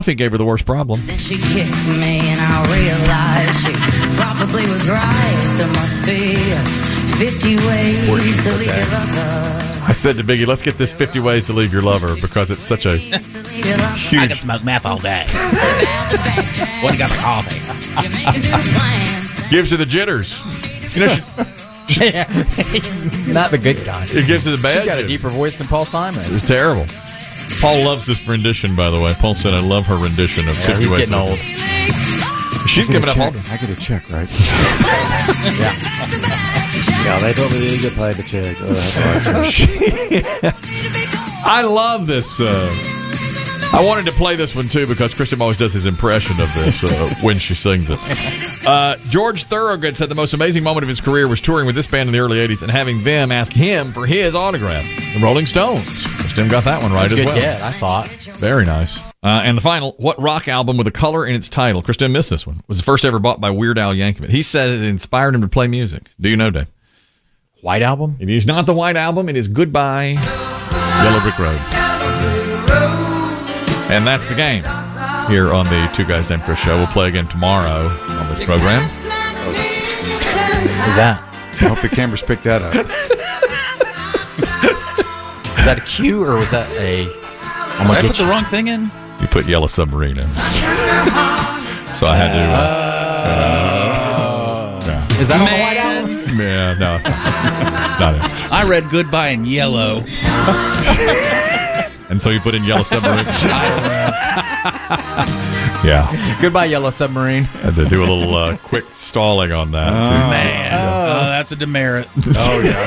He gave her the worst problem. Then she kissed me and I realized she probably was right. There must be 50 ways to leave your lover. I said to Biggie, let's get this 50 ways to leave your lover because it's such a huge... I could smoke meth all day. What, you got for coffee? Gives you the jitters. You know, Not the good kind. it gives you the bad. She's got a jitters. deeper voice than Paul Simon. It's terrible. Paul loves this rendition, by the way. Paul said, I love her rendition of 50 He's ways. getting old. She's giving up all I get a check, right? Yeah, they told me they didn't get paid the check. I love this. I wanted to play this one, too, because Christian always does his impression of this when she sings it. George Thorogood said the most amazing moment of his career was touring with this band in the early 80s and having them ask him for his autograph. The Rolling Stones. Christian got that one right as Good well. get, I thought. Very nice. And the final, what rock album with a color in its title, Christian missed this one, was the first ever bought by Weird Al Yankovic. He said it inspired him to play music. Do you know, Dave? White Album? It is not the White Album. It is Goodbye, Yellow Brick Road. And that's the game here on the Two Guys Named Chris show. We'll play again tomorrow on this program. Who's that? I hope the cameras picked that up. Is that a cue or was that a... I'm Did gonna I get put the wrong thing in? You put Yellow Submarine in. So I had to... Is that on the White Album? Yeah, no, it's not it. I read Goodbye in yellow. And so you put in Yellow Submarine. Yeah. Goodbye, Yellow Submarine. Had to do a little quick stalling on that, too. Man. Oh, that's a demerit. Oh, yeah.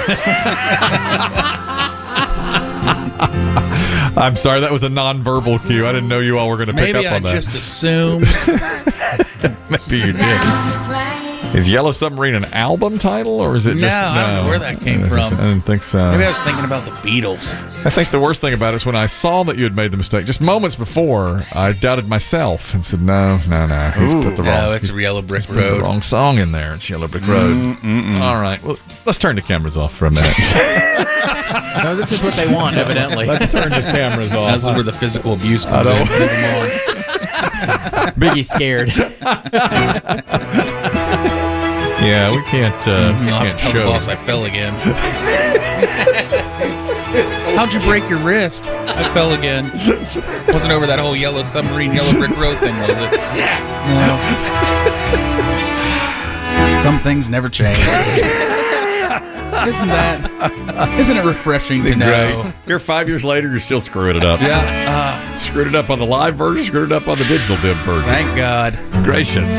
I'm sorry, that was a non-verbal cue. I didn't know you all were going to pick Maybe up I on that. just assumed. Maybe you did. Is Yellow Submarine an album title, or is it just... I don't know where that came from. I didn't think so. Maybe I was thinking about the Beatles. I think the worst thing about it is when I saw that you had made the mistake, just moments before, I doubted myself and said, no. He's put the wrong... No, it's Yellow Brick Put the Road. wrong song in there. It's Yellow Brick Road. All right. Well, let's turn the cameras off for a minute. No, this is what they want, evidently. Let's turn the cameras off. That's where the physical abuse comes in. Biggie's scared. Yeah, we can't. I'll have Can't to tell the show. boss I fell again. How'd you break your wrist? I fell again. Wasn't over that whole Yellow Submarine, Yellow Brick Road thing, was it? No. Some things never change. Isn't it refreshing to know? Great. Here 5 years later, you're still screwing it up. Yeah. Screwed it up on the live version, screwed it up on the digital dip version. Thank God. Gracious.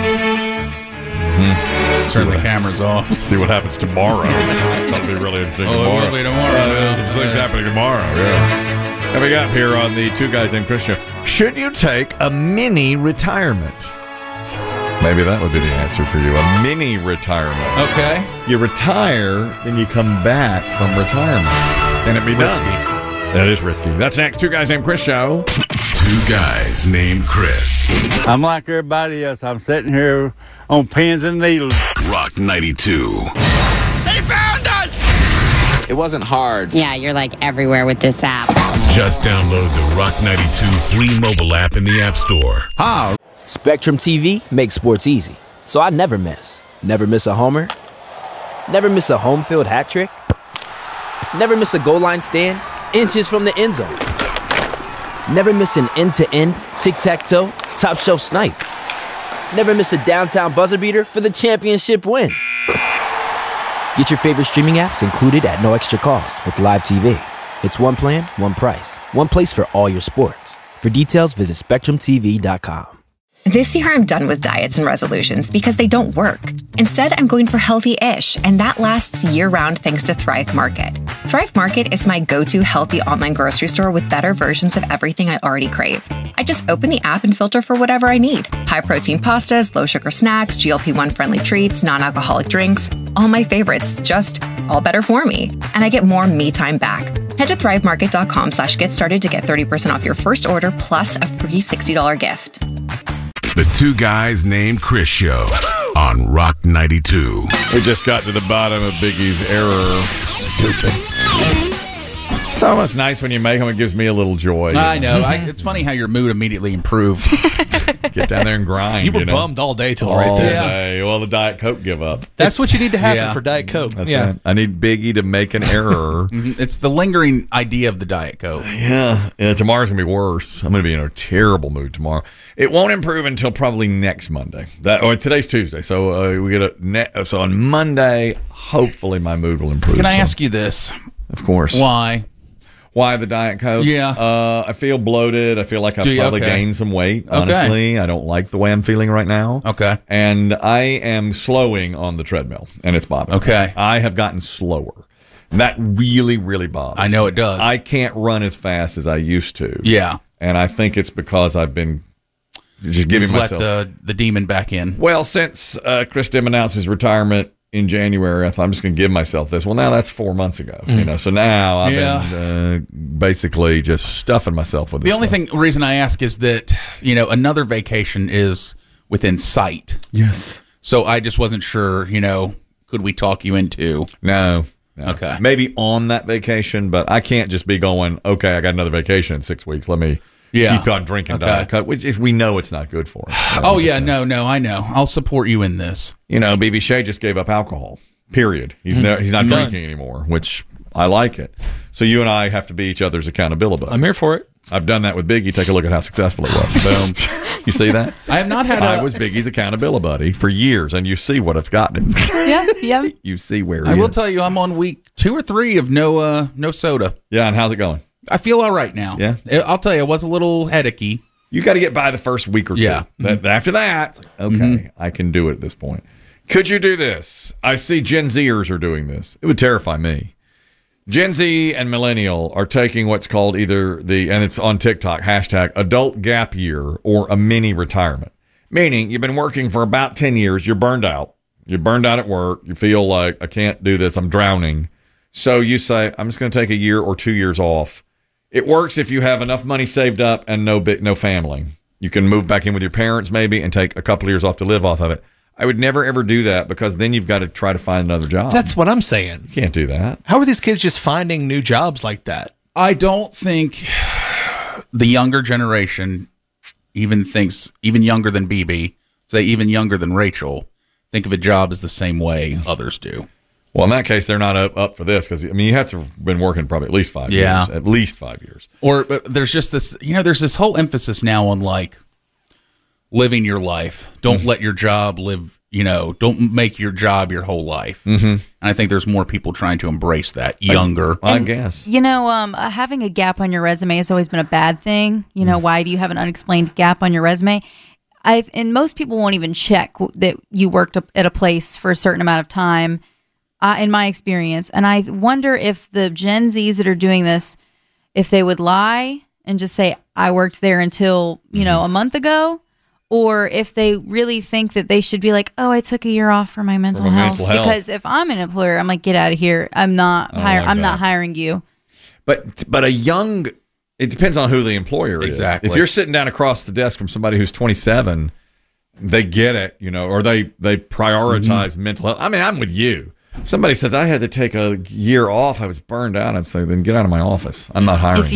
Turn the cameras off. Let's see what happens tomorrow. That'll be really interesting Oh, tomorrow. it will be tomorrow. There's some things happening tomorrow. Yeah. Coming up here on the Two Guys Named Chris show. Should you take a mini retirement? Maybe that would be the answer for you. A mini retirement. Okay. You retire, then you come back from retirement. And it'd be Risky. done. That is risky. That's next. Two Guys Named Chris show. Two Guys Named Chris. I'm like everybody else. I'm sitting here on pins and needles. Rock 92. It wasn't hard. Yeah, you're like everywhere with this app. Just download the Rock 92 free mobile app in the App Store. Spectrum TV makes sports easy, so I never miss. Never miss a homer. Never miss a home field hat trick. Never miss a goal line stand. Inches from the end zone. Never miss an end-to-end, tic-tac-toe, top-shelf snipe. Never miss a downtown buzzer beater for the championship win. Get your favorite streaming apps included at no extra cost with Live TV. It's one plan, one price, one place for all your sports. For details, visit SpectrumTV.com. This year, I'm done with diets and resolutions because they don't work. Instead, I'm going for healthy-ish, and that lasts year-round thanks to Thrive Market. Thrive Market is my go-to healthy online grocery store with better versions of everything I already crave. I just open the app and filter for whatever I need. High-protein pastas, low-sugar snacks, GLP-1 friendly treats, non-alcoholic drinks. All my favorites, just all better for me. And I get more me time back. Head to thrivemarket.com/get started to get 30% off your first order plus a free $60 gift. The Two Guys Named Chris show on Rock 92. We just got to the bottom of Biggie's error. Stupid. It's almost nice when you make them. It gives me a little joy. I know. It's funny how your mood immediately improved. Get down there and grind. You were bummed all day till right there. Day. Well, the Diet Coke give up. That's what you need to happen for Diet Coke. That's right. I need Biggie to make an error. It's the lingering idea of the Diet Coke. Yeah. Tomorrow's going to be worse. I'm going to be in a terrible mood tomorrow. It won't improve until probably next Monday. Today's Tuesday. So we get so on Monday, hopefully my mood will improve. Can I ask you this? Of course. Why the Diet Coke? Yeah. I feel bloated. I feel like I've probably gained some weight, honestly. I don't like the way I'm feeling right now. Okay. And I am slowing on the treadmill, and it's bothering me. I have gotten slower. And that really, really bothers me. I know it does. I can't run as fast as I used to. Yeah. And I think it's because I've been just giving myself... let the demon back in. Well, since Chris Dim announced his retirement in January, I thought I'm just going to give myself this. Well, now that's 4 months ago. So now I've been basically just stuffing myself with this. The only reason I ask is that another vacation is within sight. Yes. So I just wasn't sure. Could we talk you into? No. Okay. Maybe on that vacation, but I can't just be going. Okay, I got another vacation in 6 weeks. Let me keep on drinking Diet Coke, which we know it's not good for us. Oh yeah, no, I know. I'll support you in this. BB Shea just gave up alcohol. Period. He's not drinking anymore, which I like it. So you and I have to be each other's accountability buddies. I'm here for it. I've done that with Biggie. Take a look at how successful it was. Boom. You see that? I have not had. I was Biggie's accountability buddy for years, and you see what it's gotten him. Yeah. You see where I will tell you, I'm on week 2 or 3 of no soda. Yeah, and how's it going? I feel all right now. Yeah, I'll tell you, it was a little headachy. You got to get by the first week or two. Yeah. After that, it's like, okay, I can do it at this point. Could you do this? I see Gen Zers are doing this. It would terrify me. Gen Z and millennial are taking what's called either and it's on TikTok, hashtag adult gap year or a mini retirement. Meaning you've been working for about 10 years, you're burned out. You're burned out at work. You feel like, I can't do this, I'm drowning. So you say, I'm just going to take a year or 2 years off. It works if you have enough money saved up and no family. You can move back in with your parents maybe and take a couple of years off to live off of it. I would never, ever do that because then you've got to try to find another job. That's what I'm saying. You can't do that. How are these kids just finding new jobs like that? I don't think the younger generation even younger than BB, say even younger than Rachel, think of a job as the same way others do. Well, in that case, they're not up for this because, you have to have been working probably at least 5 years. At least 5 years. Or there's just this, there's this whole emphasis now on like living your life. Don't let your job live, don't make your job your whole life. And I think there's more people trying to embrace that younger. I guess. Having a gap on your resume has always been a bad thing. Why do you have an unexplained gap on your resume? And most people won't even check that you worked at a place for a certain amount of time, in my experience. And I wonder if the Gen Zs that are doing this, if they would lie and just say, I worked there until, a month ago, or if they really think that they should be like, oh, I took a year off for my mental health. Because if I'm an employer, I'm like, get out of here. I'm not hiring you. But it depends on who the employer is. Exactly. If you're sitting down across the desk from somebody who's 27, they get it, or they prioritize mental health. I mean, I'm with you. If somebody says I had to take a year off, I was burned out, I'd say, then get out of my office. I'm not hiring.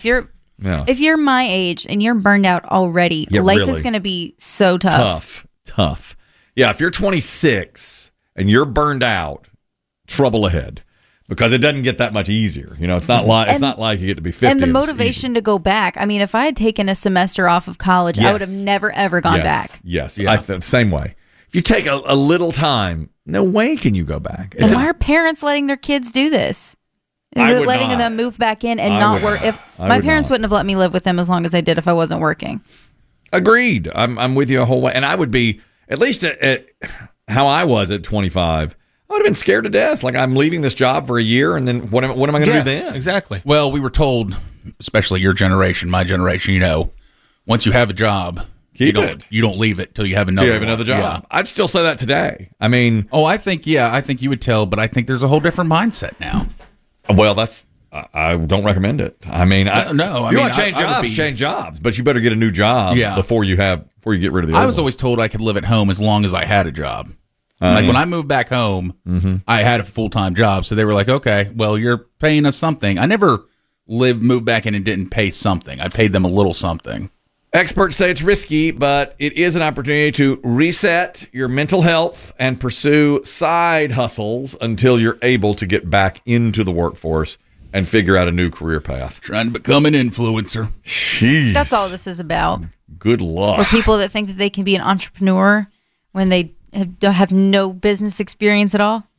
If you're my age and you're burned out already, life is going to be so tough. Tough. Yeah, if you're 26 and you're burned out, trouble ahead. Because it doesn't get that much easier. It's not like you get to be 50. And the motivation to go back. I mean, if I had taken a semester off of college, I would have never, ever gone back. Yes, yeah. Same way. If you take a little time, no way can you go back. And why are parents letting their kids do this? They're letting them move back in and not work. If my parents wouldn't have let me live with them as long as I did if I wasn't working. Agreed. I'm with you a whole way. And I would be, at least at how I was at 25, I would have been scared to death. Like, I'm leaving this job for a year, and then what am I going to do then? Exactly. Well, we were told, especially your generation, my generation, once you have a job, you don't leave it till you have another job. Yeah. I'd still say that today. I mean, I think you would tell, but I think there's a whole different mindset now. Well, I don't recommend it. I mean, you want to change jobs, but you better get a new job before you get rid of the old I was always told I could live at home as long as I had a job. When I moved back home, I had a full-time job, so they were like, okay, well, you're paying us something. I never moved back in and didn't pay something. I paid them a little something. Experts say it's risky, but it is an opportunity to reset your mental health and pursue side hustles until you're able to get back into the workforce and figure out a new career path. Trying to become an influencer. Jeez. That's all this is about. Good luck. Or people that think that they can be an entrepreneur when they have no business experience at all.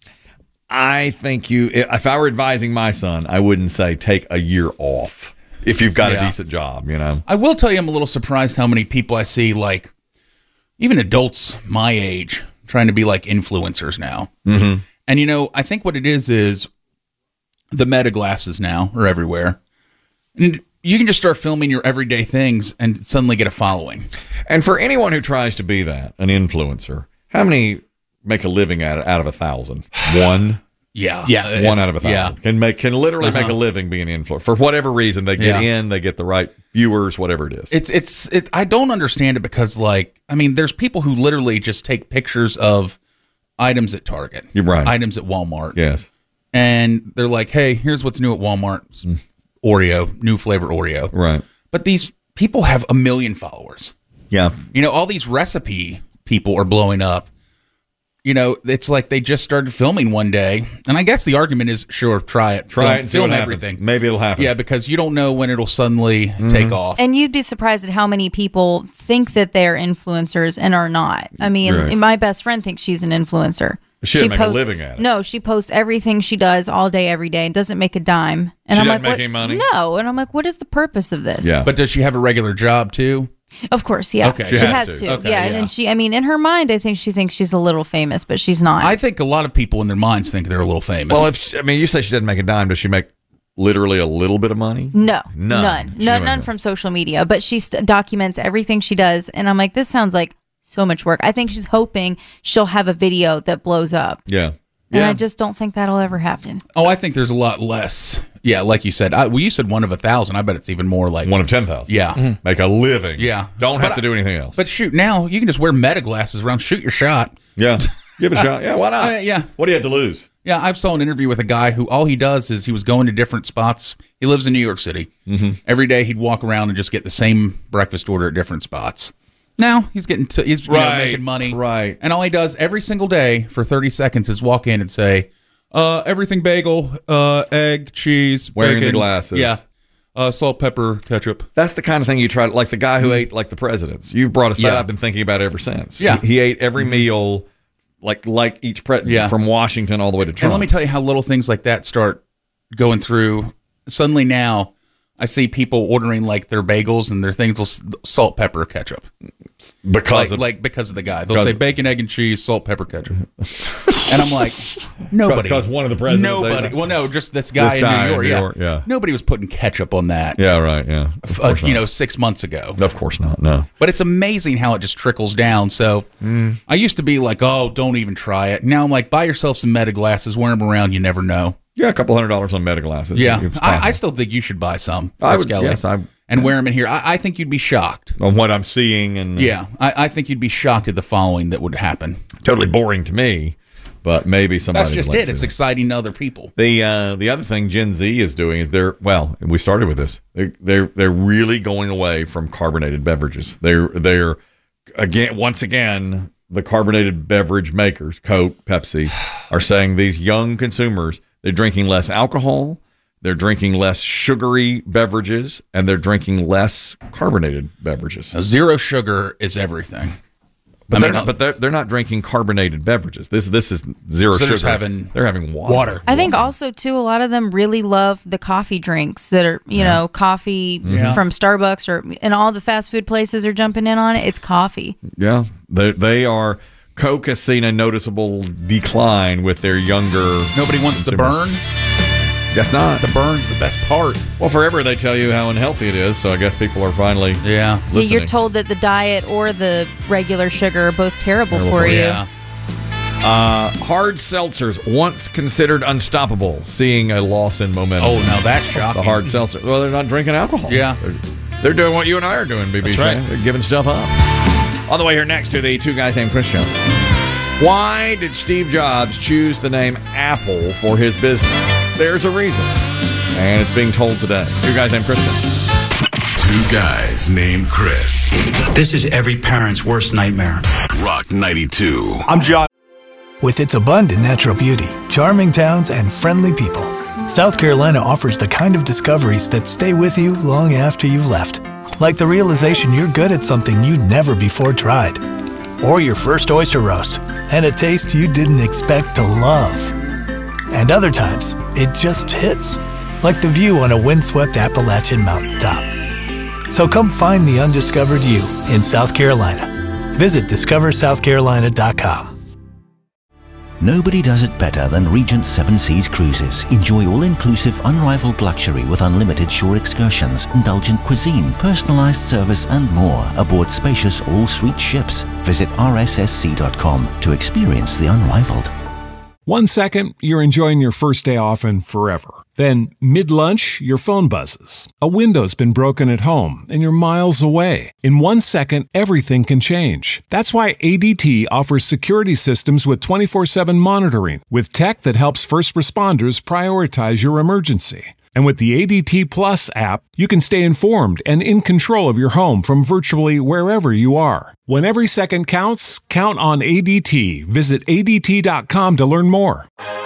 I think if I were advising my son, I wouldn't say take a year off if you've got a decent job, you know. I will tell you, I'm a little surprised how many people I see, like even adults my age, trying to be like influencers now. Mm-hmm. And, you know, I think what it is the meta glasses now are everywhere. And you can just start filming your everyday things and suddenly get a following. And for anyone who tries to be that, an influencer, how many make a living at it out of 1,000? One? Yeah. One out of 1,000. Yeah. Can literally make a living being an influencer. For whatever reason, they get in, they get the right viewers, whatever it is. I don't understand it because, like, I mean, there's people who literally just take pictures of items at Target. You're right. Items at Walmart. Yes. And they're like, hey, here's what's new at Walmart. Oreo, new flavor Oreo. Right. But these people have 1 million followers. Yeah. You know, all these recipe people are blowing up. You know, it's like they just started filming one day. And I guess the argument is, sure, try it. Try it and see film what everything. happens. Maybe it'll happen. Yeah, because you don't know when it'll suddenly take off. And you'd be surprised at how many people think that they're influencers and are not. I mean, Right. my best friend thinks she's an influencer. She doesn't make a living at it. No, she posts everything she does all day, every day, and doesn't make a dime. And She I'm doesn't like, make what? any money? No. And I'm like, what is the purpose of this? Yeah. But does she have a regular job, too? Of course, yeah. Okay. She She has has to. to. Okay, yeah. yeah. And she, I mean, in her mind, I think she thinks she's a little famous, but she's not. I think a lot of people in their minds think they're a little famous. Well, you say she doesn't make a dime. Does she make literally a little bit of money? No, None. She none don't. from social media. But she documents everything she does, and I'm like, this sounds like so much work. I think she's hoping she'll have a video that blows up, Yeah. and I just don't think that'll ever happen. Oh, I think there's a lot less. Yeah, like you said. You said 1 of 1,000. I bet it's even more like 1 of 10,000. Yeah. Make a living. Yeah. Don't have to do anything else. But shoot, now you can just wear meta glasses around, shoot your shot. Yeah. Give it a shot. Yeah, why not? Yeah. What do you have to lose? Yeah, I saw an interview with a guy who all he does is he was going to different spots. He lives in New York City. Mm-hmm. Every day he'd walk around and just get the same breakfast order at different spots. Now he's getting making money. Right. And all he does every single day for 30 seconds is walk in and say, everything bagel, egg, cheese, Wearing bacon. the glasses. Yeah. Salt, pepper, ketchup. That's the kind of thing you try, like the guy who ate like the presidents. You brought us that. Yeah. I've been thinking about it ever since. Yeah. He ate every meal like each president from Washington all the way to Trump. And let me tell you how little things like that start going through. Suddenly now, I see people ordering like their bagels and their things will salt, pepper, ketchup. because of the guy. They'll say bacon, egg, and cheese, salt, pepper, ketchup. And I'm like, nobody. Because one of the presidents. Nobody. Well, no, just this guy in New York. Yeah. Nobody was putting ketchup on that. Yeah, right. Yeah. Of course not. 6 months ago. Of course not. No. But it's amazing how it just trickles down. So I used to be like, oh, don't even try it. Now I'm like, buy yourself some meta glasses, wear them around. You never know. Yeah, a couple $100 on meta glasses. Yeah, It's I still think you should buy some. I would, Kelly, yes, and wear them in here. I think you'd be shocked on what I'm seeing, and yeah, I think you'd be shocked at the following that would happen. Totally boring to me, but maybe somebody. That's just it. It's exciting to other people. The other thing Gen Z is doing is we started with this. They're really going away from carbonated beverages. They're once again the carbonated beverage makers, Coke, Pepsi, are saying these young consumers, they're drinking less alcohol, they're drinking less sugary beverages, and they're drinking less carbonated beverages. Now, zero sugar is everything. But they're not drinking carbonated beverages. This is zero sugar. They're having water. I think also too, a lot of them really love the coffee drinks that are know coffee from Starbucks and all the fast food places are jumping in on it. It's coffee. Yeah, they are. Coke has seen a noticeable decline with their younger. Nobody wants to burn. Guess not. The burn's the best part. Well, forever they tell you how unhealthy it is, so I guess people are finally listening. You're told that the diet or the regular sugar are both terrible for you. Yeah. Hard seltzers, once considered unstoppable, seeing a loss in momentum. Oh, now that's shocking. The hard seltzer. Well, they're not drinking alcohol. Yeah. They're doing what you and I are doing, BB. That's right. They're giving stuff up. On the way here next to the Two Guys Named Chris show. Why did Steve Jobs choose the name Apple for his business? There's a reason. And it's being told today. Two guys named Christian. Two guys named Chris. This is every parent's worst nightmare. Rock 92. I'm John. With its abundant natural beauty, charming towns, and friendly people, South Carolina offers the kind of discoveries that stay with you long after you've left. Like the realization you're good at something you'd never before tried. Or your first oyster roast, and a taste you didn't expect to love. And other times, it just hits. Like the view on a windswept Appalachian mountaintop. So come find the undiscovered you in South Carolina. Visit discoversouthcarolina.com. Nobody does it better than Regent Seven Seas Cruises. Enjoy all-inclusive, unrivaled luxury with unlimited shore excursions, indulgent cuisine, personalized service, and more aboard spacious all-suite ships. Visit rssc.com to experience the unrivaled. 1 second, you're enjoying your first day off and forever. Then, mid-lunch, your phone buzzes. A window's been broken at home, and you're miles away. In 1 second, everything can change. That's why ADT offers security systems with 24/7 monitoring, with tech that helps first responders prioritize your emergency. And with the ADT Plus app, you can stay informed and in control of your home from virtually wherever you are. When every second counts, count on ADT. Visit ADT.com to learn more.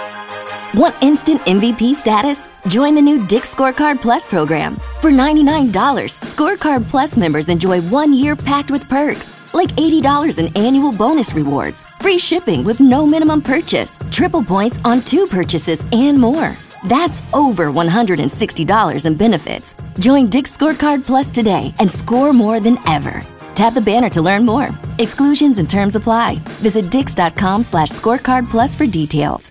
Want instant MVP status? Join the new Dick's Scorecard Plus program. For $99, Scorecard Plus members enjoy 1 year packed with perks, like $80 in annual bonus rewards, free shipping with no minimum purchase, triple points on 2 purchases, and more. That's over $160 in benefits. Join Dick's Scorecard Plus today and score more than ever. Tap the banner to learn more. Exclusions and terms apply. Visit dix.com/scorecard plus for details.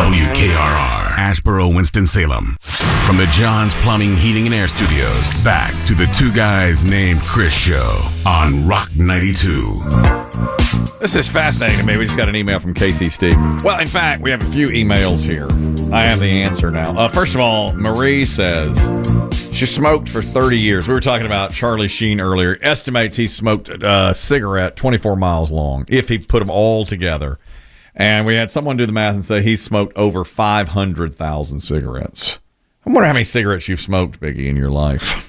WKRR, Asheboro, Winston-Salem. From the John's Plumbing, Heating, and Air Studios, back to the Two Guys Named Chris show on Rock 92. This is fascinating to me. We just got an email from Casey Steve. Well, in fact, we have a few emails here. I have the answer now. First of all, Marie says she smoked for 30 years. We were talking about Charlie Sheen earlier. Estimates he smoked a cigarette 24 miles long if he put them all together. And we had someone do the math and say he smoked over 500,000 cigarettes. I wonder how many cigarettes you've smoked, Biggie, in your life.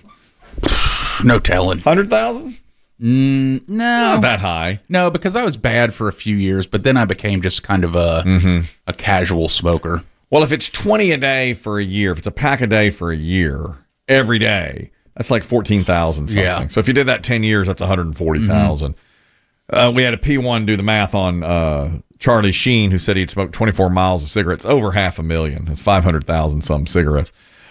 No telling. 100,000? No. Not that high. No, because I was bad for a few years, but then I became just kind of a casual smoker. Well, if it's 20 a day for a year, if it's a pack a day for a year, every day, that's like 14,000 something. Yeah. So if you did that 10 years, that's 140,000. We had a P1 do the math on Charlie Sheen, who said he'd smoked 24 miles of cigarettes, over 500,000. That's 500,000 some cigarettes.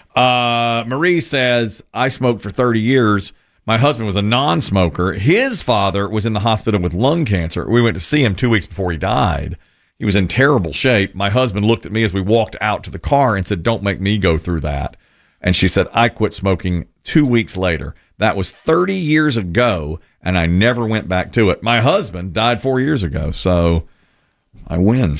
Marie says, I smoked for 30 years. My husband was a non-smoker. His father was in the hospital with lung cancer. We went to see him 2 weeks before he died. He was in terrible shape. My husband looked at me as we walked out to the car and said, don't make me go through that. And she said, I quit smoking 2 weeks later. That was 30 years ago, and I never went back to it. My husband died 4 years ago, so I win.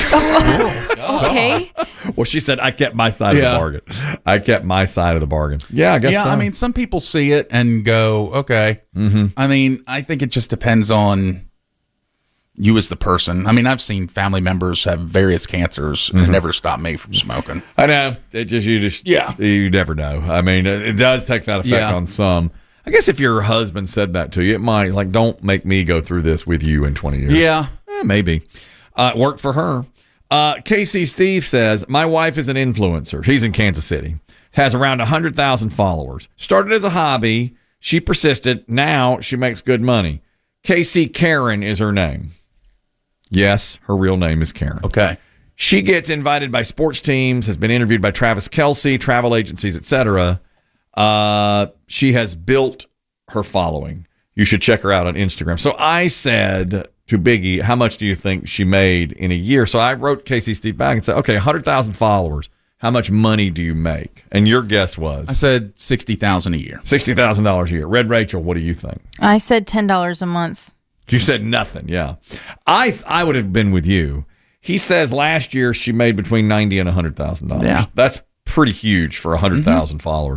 Okay. Well, she said, I kept my side of the bargain. I kept my side of the bargain. Yeah, I guess so. I mean, some people see it and go, okay. I mean, I think it just depends on you as the person. I mean, I've seen family members have various cancers and it never stopped me from smoking. I know. You never know. I mean, it does take that effect on some. I guess if your husband said that to you, it might, like, don't make me go through this with you in 20 years. Yeah. Maybe. It worked for her. Casey Steve says, my wife is an influencer. She's in Kansas City. Has around 100,000 followers. Started as a hobby. She persisted. Now she makes good money. Casey Karen is her name. Yes, her real name is Karen. Okay. She gets invited by sports teams, has been interviewed by Travis Kelce, travel agencies, etc. She has built her following. You should check her out on Instagram. So I said to Biggie, how much do you think she made in a year? So I wrote Casey Steve back and said, okay, 100,000 followers. How much money do you make? And your guess was? I said $60,000 a year. $60,000 a year. Red Rachel, what do you think? I said $10 a month. You said nothing, yeah. I would have been with you. He says last year she made between $90,000 and $100,000. Yeah. That's pretty huge for 100,000 followers.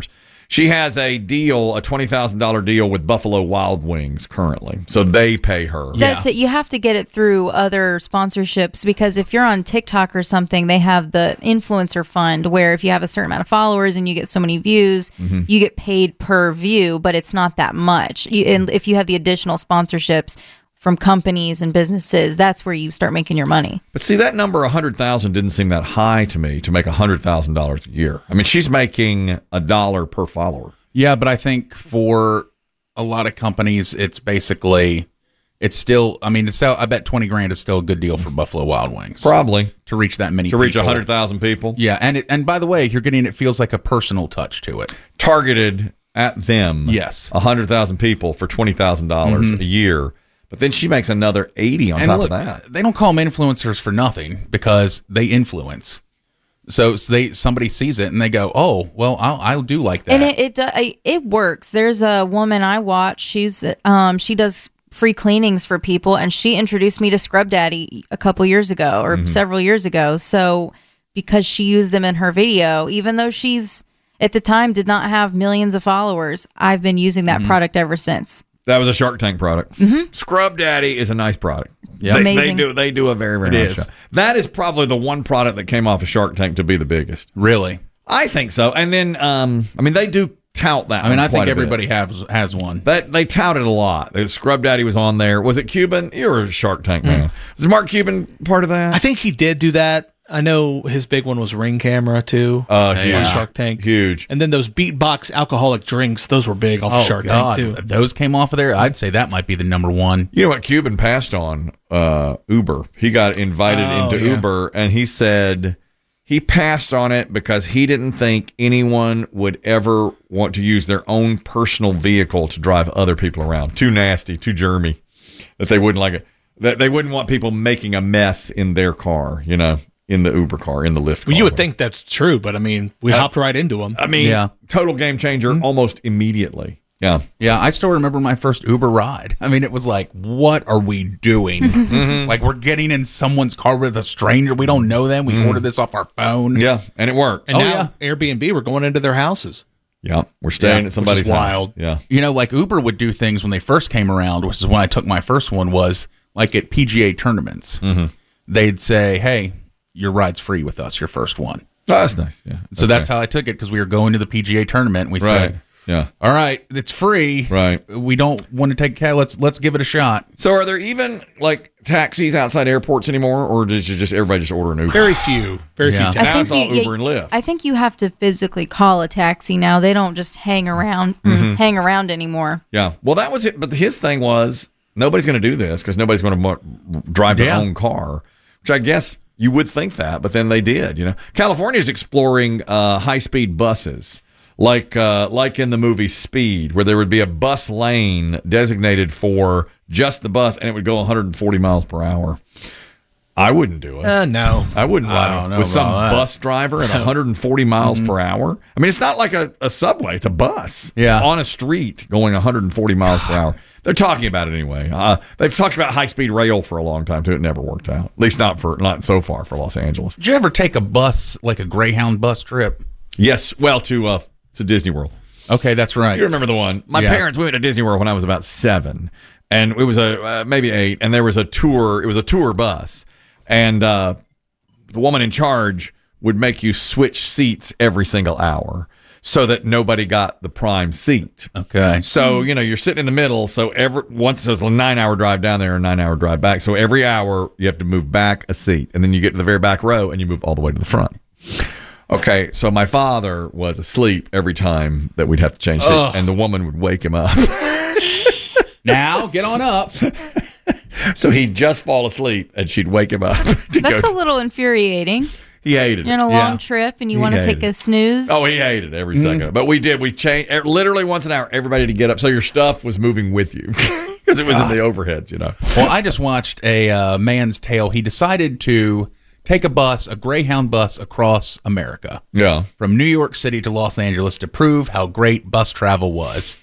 She has a deal, a $20,000 deal with Buffalo Wild Wings currently. So they pay her. That's it. You have to get it through other sponsorships because if you're on TikTok or something, they have the influencer fund where if you have a certain amount of followers and you get so many views, you get paid per view, but it's not that much. And if you have the additional sponsorships from companies and businesses, that's where you start making your money. But see, that number 100,000 didn't seem that high to me to make $100,000 a year. I mean, she's making $1 per follower. Yeah, but I think for a lot of companies, it's basically, it's still, I mean, it's still, I bet 20 grand is still a good deal for Buffalo Wild Wings. Probably. To reach that many To reach people. 100,000 people. Yeah, and by the way, you're getting, it feels like a personal touch to it. Targeted at them. Yes. 100,000 people for $20,000 a year. But then she makes another 80 on top of that. They don't call them influencers for nothing because they influence. So somebody sees it and they go, "Oh, well, I'll do like that." And it works. There's a woman I watch. She does free cleanings for people, and she introduced me to Scrub Daddy a couple years ago or several years ago. So because she used them in her video, even though she's at the time did not have millions of followers, I've been using that product ever since. That was a Shark Tank product. Scrub Daddy is a nice product. Yeah, amazing. They do a very, very nice job. That is probably the one product that came off of Shark Tank to be the biggest. Really? I think so. And then, I mean, they do tout that. I mean, one I think quite a everybody bit. has one. They tout it a lot. Scrub Daddy was on there. Was it Cuban? You were a Shark Tank man. Was Mark Cuban part of that? I think he did do that. I know his big one was Ring Camera too. Huge. On Shark Tank. Huge. And then those Beatbox alcoholic drinks, those were big off of Shark Tank too. Those came off of there. I'd say that might be the number one. You know what Cuban passed on? Uber. He got invited into Uber, and he said he passed on it because he didn't think anyone would ever want to use their own personal vehicle to drive other people around. Too nasty, too germy, that they wouldn't like it. That they wouldn't want people making a mess in their car, you know, in the Uber car, in the Lyft car. Well, you would think that's true, but I mean, we hopped right into them. I mean, total game changer almost immediately. Yeah. Yeah, I still remember my first Uber ride. I mean, it was like, what are we doing? Like, we're getting in someone's car with a stranger. We don't know them. We ordered this off our phone. Yeah, and it worked. And now Airbnb, we're going into their houses. Yeah, we're staying at somebody's house. Wild. Yeah. You know, like Uber would do things when they first came around, which is when I took my first one, was like at PGA tournaments. They'd say, hey, your ride's free with us, your first one. Oh, that's nice. Yeah. So that's how I took it, because we were going to the PGA tournament, and we said, yeah, all right, it's free. Right. We don't want to take a cab. Let's give it a shot. So are there even like taxis outside airports anymore, or does everybody just order an Uber? Very few. Very few. Now it's all Uber and Lyft. I think you have to physically call a taxi now. They don't just hang around anymore. Yeah. Well, that was it. But his thing was nobody's going to do this because nobody's going to drive their own car, which I guess you would think that, but then they did. You know, California is exploring high-speed buses. Like in the movie Speed, where there would be a bus lane designated for just the bus, and it would go 140 miles per hour. I wouldn't do it. No. I wouldn't ride with some bus driver at 140 miles per hour. I mean, it's not like a subway. It's a bus on a street going 140 miles per hour. They're talking about it anyway. They've talked about high-speed rail for a long time, too. It never worked out, at least not so far for Los Angeles. Did you ever take a bus, like a Greyhound bus trip? Yes. Well, to Disney World. Okay, that's right. You remember the one. My parents went to Disney World when I was about 7, and it was maybe 8, and there was a tour. It was a tour bus, and the woman in charge would make you switch seats every single hour so that nobody got the prime seat. Okay. So, you're sitting in the middle, so once there's a 9-hour drive down there and a 9-hour drive back, so every hour you have to move back a seat, and then you get to the very back row, and you move all the way to the front. Okay, so my father was asleep every time that we'd have to change seats, and the woman would wake him up. Now, get on up. So he'd just fall asleep, and she'd wake him up. That's a little infuriating. He hated it. You're on a long trip, and you want to take a snooze. Oh, he hated it every second. But we did. We changed literally once an hour. Everybody to get up, so your stuff was moving with you because it was in the overhead. Well, I just watched a Man's Tale. He decided to take a Greyhound bus across America. Yeah. From New York City to Los Angeles to prove how great bus travel was.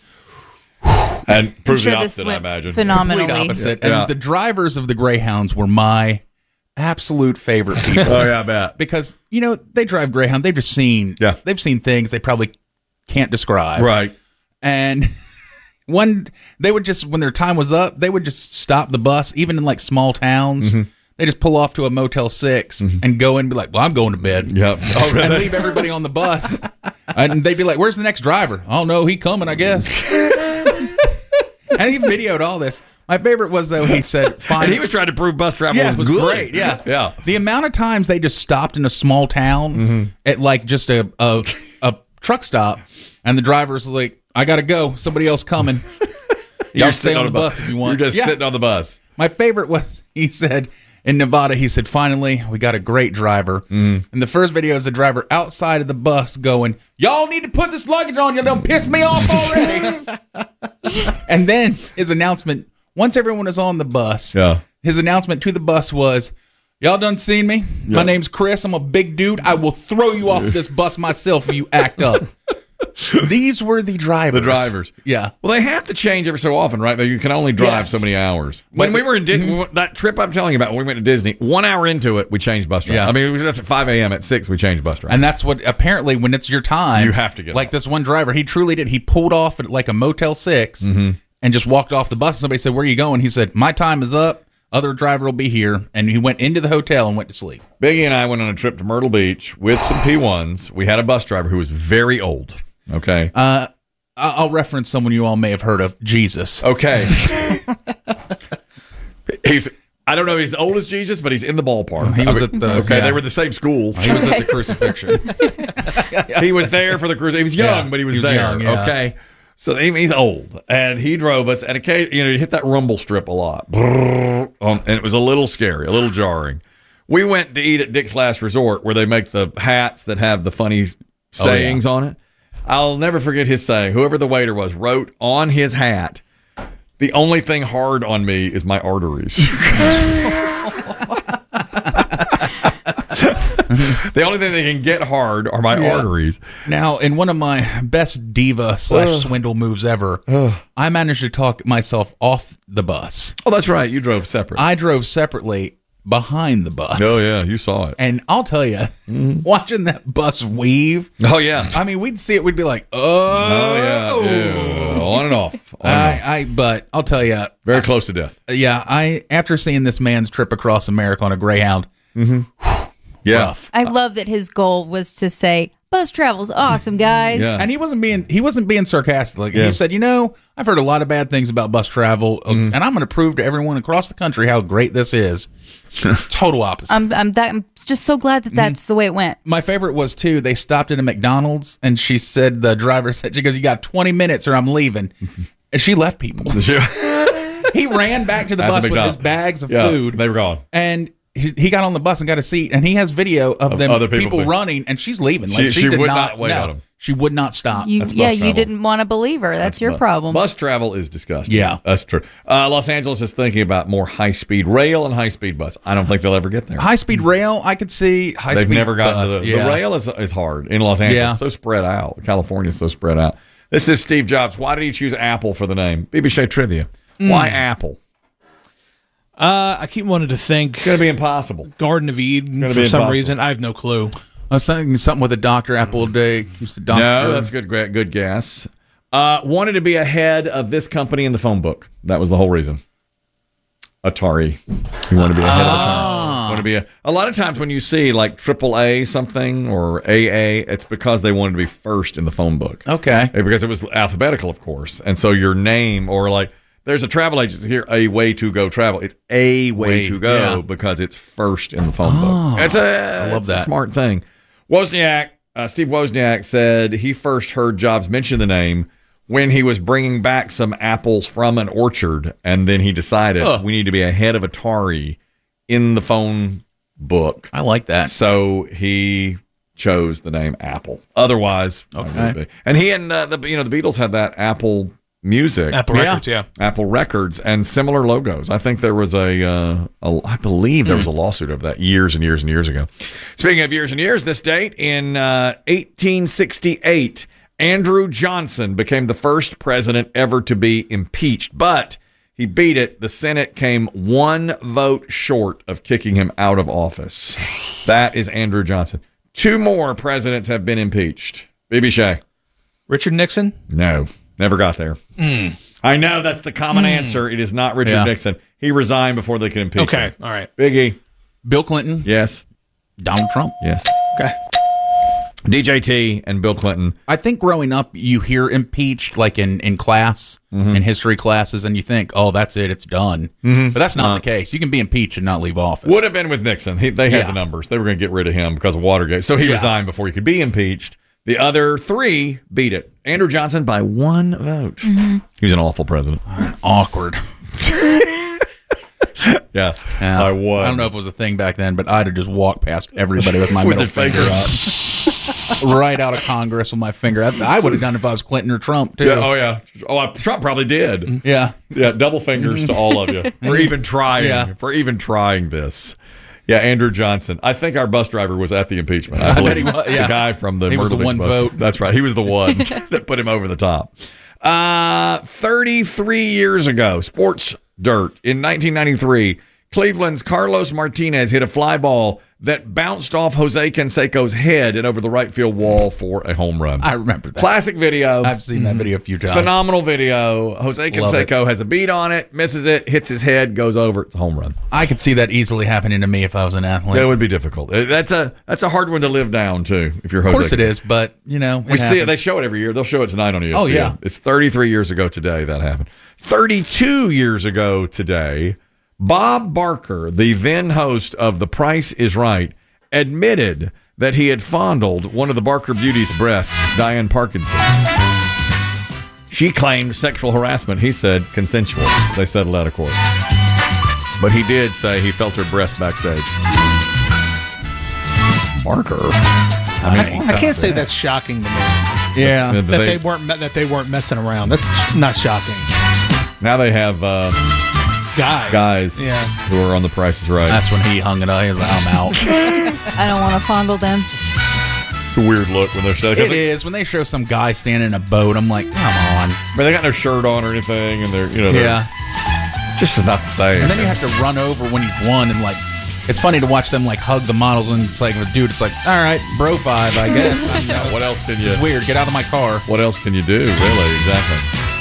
And prove sure the this opposite, I went imagine. phenomenally. Complete opposite. And the drivers of the Greyhounds were my absolute favorite people. Oh, yeah, I bet. Because, they drive Greyhound. They've just seen, they've seen things they probably can't describe. Right. And when their time was up, they would just stop the bus, even in like small towns. They just pull off to a Motel 6 and go in and be like, well, I'm going to bed. Yep. Oh, really? And leave everybody on the bus. And they'd be like, where's the next driver? Oh, no, he coming, I guess. And he videoed all this. My favorite was, though, he said, fine. And he was trying to prove bus travel was good. Great, yeah. Yeah. The amount of times they just stopped in a small town at like just a truck stop, and the driver's like, I got to go. Somebody else coming. Y'all stay on the bus if you want. You're just sitting on the bus. My favorite was, he said, in Nevada, he said, finally, we got a great driver. And the first video is the driver outside of the bus going, y'all need to put this luggage on. You don't piss me off already. And then his announcement, once everyone is on the bus, his announcement to the bus was, y'all done seen me? My name's Chris. I'm a big dude. I will throw you off this bus myself if you act up. These were the drivers. The drivers. Yeah. Well, they have to change every so often, right? You can only drive so many hours. When we were in that trip I'm telling you about, when we went to Disney, 1 hour into it, we changed bus driver. Yeah. I mean, it was at 5 a.m. At 6, we changed bus driver. And that's what, apparently, when it's your time, you have to get like off. This one driver, he truly did. He pulled off at like a Motel 6 and just walked off the bus. Somebody said, where are you going? He said, my time is up. Other driver will be here. And he went into the hotel and went to sleep. Biggie and I went on a trip to Myrtle Beach with some P1s. We had a bus driver who was very old. Okay. I'll reference someone you all may have heard of, Jesus. Okay. I don't know if he's old as Jesus, but he's in the ballpark. He was at the they were the same school. He was at the crucifixion. He was there for the crucifixion. He was young, but he was there. Young, yeah. Okay. So he's old, and he drove us, and occasionally, he hit that rumble strip a lot, and it was a little scary, a little jarring. We went to eat at Dick's Last Resort, where they make the hats that have the funny sayings on it. I'll never forget his saying. Whoever the waiter was wrote on his hat, "The only thing hard on me is my arteries." The only thing that can get hard are my arteries. Now, in one of my best diva/swindle moves ever, I managed to talk myself off the bus. Oh, that's right. You drove separate. I drove separately behind the bus. Oh, yeah. You saw it. And I'll tell you, watching that bus weave. Oh, yeah. I mean, we'd see it. We'd be like, oh yeah. Ew. On and off. But I'll tell you. Very close to death. Yeah. After seeing this man's trip across America on a Greyhound. Yeah. Rough. I love that his goal was to say, bus travel's awesome, guys. Yeah. And he wasn't being sarcastic. Like, he said, I've heard a lot of bad things about bus travel, and I'm going to prove to everyone across the country how great this is. Total opposite. I'm just so glad that that's the way it went. My favorite was, too, they stopped at a McDonald's, and she said, the driver said, she goes, you got 20 minutes or I'm leaving. And she left people. He ran back to the bus with his bags of food. They were gone. And he got on the bus and got a seat, and he has video of them other people running, and she's leaving. Like she did would not wait on him. She would not stop. You didn't want to believe her. That's your problem. Bus travel is disgusting. Yeah. That's true. Los Angeles is thinking about more high-speed rail and high-speed bus. I don't think they'll ever get there. High-speed rail, I could see. High-speed They've never gotten bus. to the rail is hard in Los Angeles. Yeah. So spread out. California is so spread out. This is Steve Jobs. Why did he choose Apple for the name? BBC Trivia. Why Apple? I keep wanting to think. It's going to be impossible. Garden of Eden for some reason. I have no clue. I was thinking something with a Dr. Apple Day. No, that's good guess. Wanted to be ahead of this company in the phone book. That was the whole reason. Atari. He wanted to be ahead of Atari. Want to be a lot of times when you see like AAA something or AA, it's because they wanted to be first in the phone book. Okay. Because it was alphabetical, of course. And so your name or like there's a travel agency here, A Way to Go Travel. It's A Way to Go because it's first in the phone book. I love that. A smart thing. Wozniak, Steve Wozniak said he first heard Jobs mention the name when he was bringing back some apples from an orchard, and then he decided we need to be ahead of Atari in the phone book. I like that. So he chose the name Apple. Otherwise, okay. And he and the Beatles had that Apple Music, Apple Records, yeah, Apple Records, and similar logos. I think there was I believe there was a lawsuit over that years and years and years ago. Speaking of years and years, this date in 1868, Andrew Johnson became the first president ever to be impeached, but he beat it. The Senate came one vote short of kicking him out of office. That is Andrew Johnson. 2 more presidents have been impeached. BB Shea. Richard Nixon? No, never got there. I know that's the common answer. It is not Richard Nixon. He resigned before they could impeach him. Okay, all right. Biggie. Bill Clinton. Yes. Donald Trump. Yes. Okay. DJT and Bill Clinton. I think growing up, you hear impeached like in class, in history classes, and you think, oh, that's it, it's done. But that's not the case. You can be impeached and not leave office. Would have been with Nixon. They had the numbers. They were going to get rid of him because of Watergate. So he resigned before he could be impeached. The other three beat it. Andrew Johnson by 1 vote. He was an awful president. Awkward. Yeah. I won. I don't know if it was a thing back then, but I'd have just walked past everybody with my middle finger up. Right out of Congress with my finger. I would have done it if I was Clinton or Trump, too. Yeah, Trump probably did. Yeah. Yeah, double fingers to all of you for even trying. For even trying this. Yeah, Andrew Johnson. I think our bus driver was at the impeachment. I bet he was. The guy from the He was the Myrtle Beach one bus. vote. That's right. He was the one that put him over the top. 33 years ago, sports dirt, in 1993, Cleveland's Carlos Martinez hit a fly ball that bounced off Jose Canseco's head and over the right field wall for a home run. I remember that. Classic video. I've seen that video a few times. Phenomenal video. Jose Canseco has a beat on it, misses it, hits his head, goes over. It's a home run. I could see that easily happening to me if I was an athlete. That would be difficult. That's a hard one to live down, too, if you're Jose. Of course it is, but, we see it. They show it every year. They'll show it tonight on ESPN. Oh, yeah. It's 33 years ago today that happened. 32 years ago today, Bob Barker, the then host of The Price is Right, admitted that he had fondled one of the Barker Beauty's breasts, Diane Parkinson. She claimed sexual harassment. He said consensual. They settled out of court. But he did say he felt her breast backstage. Barker. I can't say that's shocking to me. Yeah. That they weren't messing around. That's not shocking. Now they have guys who are on The Price is Right. That's when he hung it up. He was like, I'm out. I don't want to fondle them. It's a weird look when they're saying it. Is when they show some guy standing in a boat. I'm like, come on. But they got no shirt on or anything, and they're just is not the same. And then you have to run over when you've won, and like, it's funny to watch them like hug the models, and it's like, dude, it's like, all right, bro 5, I guess. What else can you? It's weird. Get out of my car. What else can you do? Really, exactly.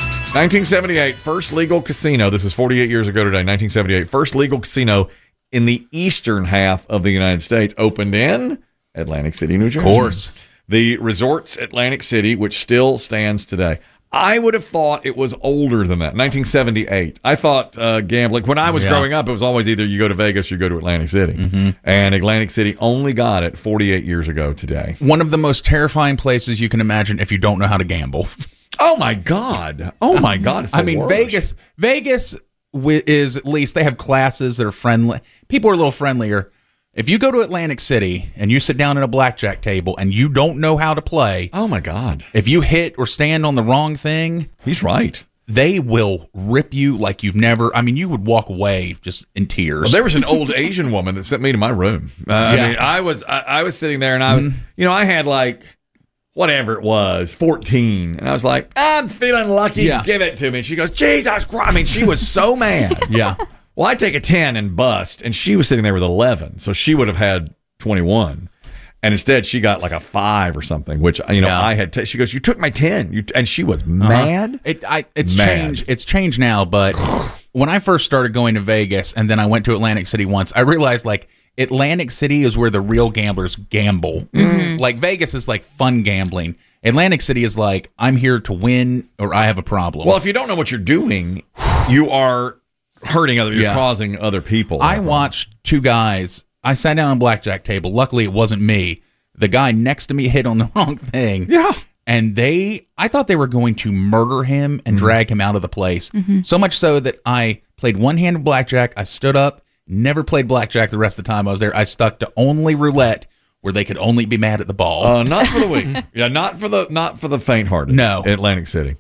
1978, first legal casino. This is 48 years ago today. 1978, first legal casino in the eastern half of the United States opened in Atlantic City, New Jersey. Of course. The Resorts Atlantic City, which still stands today. I would have thought it was older than that. 1978. I thought gambling, when I was growing up, it was always either you go to Vegas or you go to Atlantic City. And Atlantic City only got it 48 years ago today. One of the most terrifying places you can imagine if you don't know how to gamble. Oh, my God. Oh, my God. It's the worst. Vegas is, at least, they have classes that are friendly. People are a little friendlier. If you go to Atlantic City and you sit down at a blackjack table and you don't know how to play, oh my God! If you hit or stand on the wrong thing, he's right. They will rip you like you've never. I mean, you would walk away just in tears. Well, there was an old Asian woman that sent me to my room. I mean, I was sitting there and I was, I had like whatever it was, 14, and I was like, I'm feeling lucky. Give it to me. And she goes, Jesus Christ! I mean, she was so mad. Well, I take a 10 and bust, and she was sitting there with 11, so she would have had 21. And instead, she got like a 5 or something, which, I had. She goes, you took my 10. And she was mad. It's changed. It's changed now, but when I first started going to Vegas, and then I went to Atlantic City once, I realized, like, Atlantic City is where the real gamblers gamble. Like, Vegas is like fun gambling. Atlantic City is like, I'm here to win, or I have a problem. Well, if you don't know what you're doing, you are hurting you're causing other people. I watched 2 guys. I sat down on a blackjack table. Luckily, it wasn't me. The guy next to me hit on the wrong thing. Yeah. And I thought they were going to murder him and drag him out of the place. So much so that I played one hand of blackjack. I stood up, never played blackjack the rest of the time I was there. I stuck to only roulette, where they could only be mad at the ball. Not for the weak. Not for the faint-hearted. No. Atlantic City.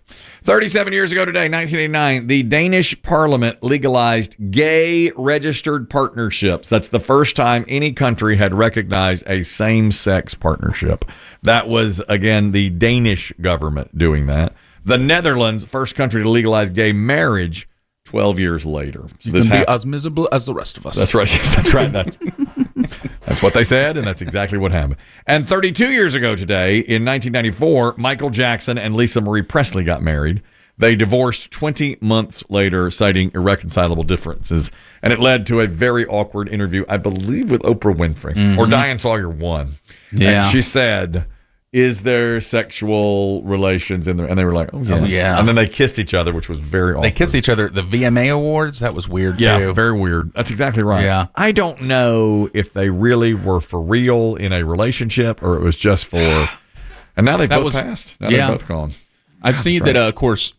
37 years ago today, 1989, the Danish Parliament legalized gay registered partnerships. That's the first time any country had recognized a same-sex partnership. That was, again, the Danish government doing that. The Netherlands, first country to legalize gay marriage 12 years later. You can be as miserable as the rest of us. That's right. That's right. That's what they said, and that's exactly what happened. And 32 years ago today, in 1994, Michael Jackson and Lisa Marie Presley got married. They divorced 20 months later, citing irreconcilable differences. And it led to a very awkward interview, I believe, with Oprah Winfrey. Or Diane Sawyer won. Yeah. And she said, is there sexual relations in there? And they were like, oh, yes. Oh, yeah. And then they kissed each other, which was very awkward. They kissed each other at the VMA Awards. That was weird, Yeah, too. very weird. That's exactly right. Yeah. I don't know if they really were for real in a relationship or it was just for... And now they've both passed. Now they're both gone. I've seen that, of course...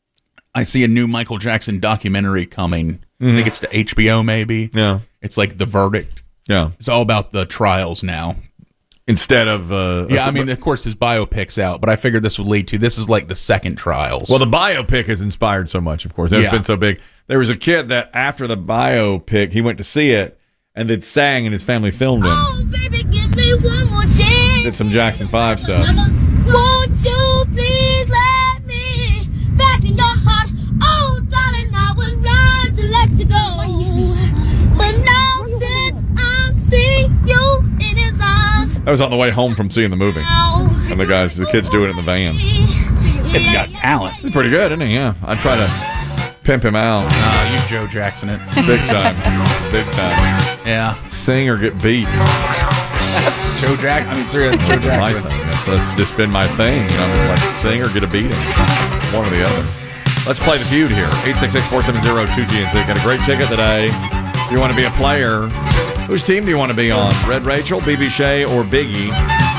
I see a new Michael Jackson documentary coming. I think it's to HBO, maybe. Yeah. It's like The Verdict. Yeah. It's all about the trials now. Instead of... I mean, of course, his biopic's out, but I figured this would lead to... This is like the second trials. Well, the biopic has inspired so much, of course. It's been so big. There was a kid that after the biopic, he went to see it and then sang and his family filmed him. Oh, baby, give me one more chance. Did some Jackson 5 stuff. Won't you please let me back in your heart? Oh, darling, I was right to let you go. But now since I see you in his arms. That was on the way home from seeing the movie. And the kids do it in the van. It's got talent. He's pretty good, isn't he? Yeah. I'd try to pimp him out. You Joe Jackson it. Big time. Big time. Yeah. Sing or get beat. That's Joe Jackson. I mean, seriously, Joe Jackson. My thing. That's just been my thing. Like sing or get a beating. One or the other. Let's play the feud here. 866-470-2GNC. Got a great ticket today. If you want to be a player, whose team do you want to be on? Red Rachel, BB Shea, or Biggie?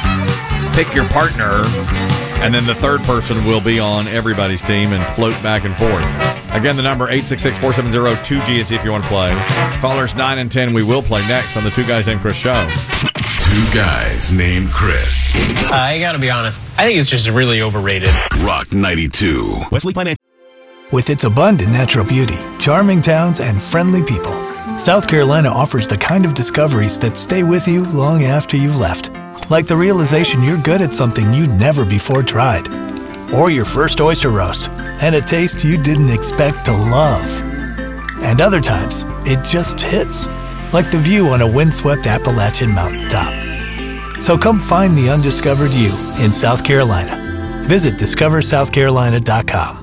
Pick your partner, and then the third person will be on everybody's team and float back and forth. Again, the number 866-470-2GNC if you want to play. Callers 9 and 10, we will play next on the Two Guys Named Chris show. Two Guys Named Chris. I gotta be honest, I think it's just really overrated. Rock 92. Wesley Financial. With its abundant natural beauty, charming towns, and friendly people, South Carolina offers the kind of discoveries that stay with you long after you've left. Like the realization you're good at something you'd never before tried. Or your first oyster roast, and a taste you didn't expect to love. And other times, it just hits. Like the view on a windswept Appalachian mountaintop. So come find the undiscovered you in South Carolina. Visit discoversouthcarolina.com.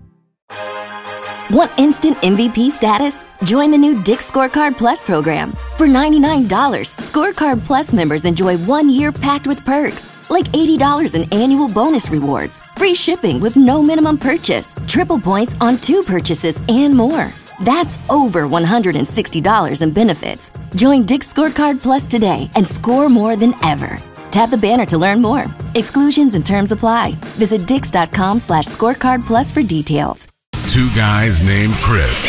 Want instant MVP status? Join the new Dick's Scorecard Plus program. For $99, Scorecard Plus members enjoy 1 year packed with perks, like $80 in annual bonus rewards, free shipping with no minimum purchase, triple points on 2 purchases, and more. That's over $160 in benefits. Join Dick's Scorecard Plus today and score more than ever. Tap the banner to learn more. Exclusions and terms apply. Visit dix.com/scorecard plus for details. Two Guys Named Chris.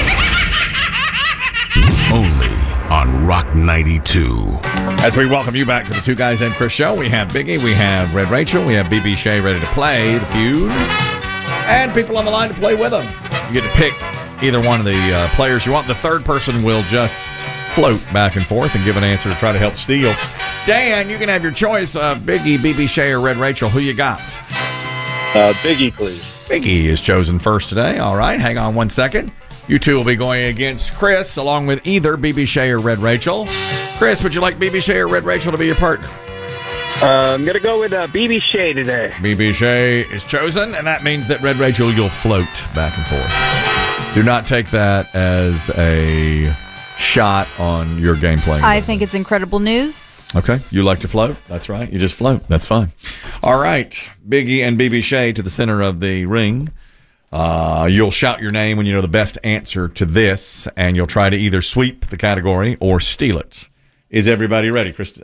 Only on Rock 92. As we welcome you back to the Two Guys Named Chris show, we have Biggie, we have Red Rachel, we have BB Shea ready to play the feud, and people on the line to play with them. You get to pick either one of the players you want. The third person will just float back and forth and give an answer to try to help steal. Dan, you can have your choice. Biggie, BB Shea, or Red Rachel. Who you got? Biggie, please. Biggie is chosen first today. All right, hang on 1 second. You two will be going against Chris, along with either BB Shea or Red Rachel. Chris, would you like BB Shea or Red Rachel to be your partner? I'm going to go with BB Shea today. BB Shea is chosen, and that means that Red Rachel, you'll float back and forth. Do not take that as a shot on your game playing. I think it's incredible news. Okay, you like to float? That's right. You just float. That's fine. All right, Biggie and BB Shea to the center of the ring. You'll shout your name when you know the best answer to this, and you'll try to either sweep the category or steal it. Is everybody ready, Chris?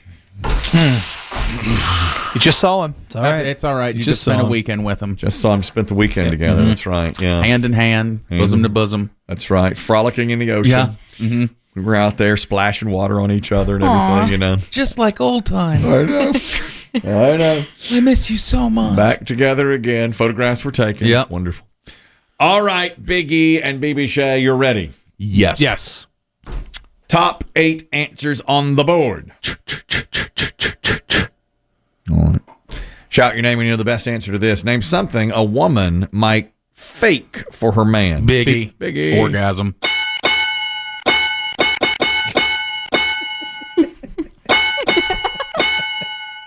You just saw him. It's all right. It's all right. You just spent a weekend with him. Just saw him. Spent the weekend together. Mm-hmm. That's right. Yeah. Hand in hand, bosom to bosom. That's right. Frolicking in the ocean. Yeah. Mm-hmm. We were out there splashing water on each other and everything, you know. Just like old times. I know. I know. I miss you so much. Back together again. Photographs were taken. Yep. Wonderful. All right, Biggie and BB Shea, you're ready. Yes. Yes. Top 8 answers on the board. All right. Shout your name when you know the best answer to this. Name something a woman might fake for her man.